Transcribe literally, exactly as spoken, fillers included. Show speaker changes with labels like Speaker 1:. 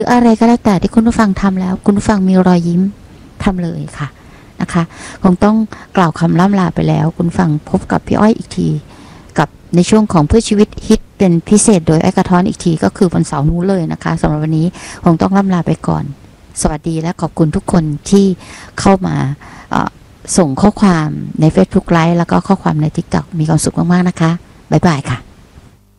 Speaker 1: รืออะไรก็แล้วแต่ที่คุณผู้ฟังทำแล้วคุณผู้ฟังมีรอยยิ้มทำเลยค่ะนะคะคงต้องกล่าวคำล่ำลาไปแล้วคุณฟังพบกับพี่อ้อยอีกทีกับในช่วงของเพื่อชีวิตฮิตเป็นพิเศษโดยไอ้กระท้อนอีกทีก็คือวันเสาร์นู้นเลยนะคะสำหรับวันนี้คงต้องล่ำลาไปก่อนสวัสดีและขอบคุณทุกคนที่เข้ามาส่งข้อความใน Facebook Live แล้วก็ข้อความใน TikTok มีความสุขมากๆนะคะบ๊ายบายค่ะ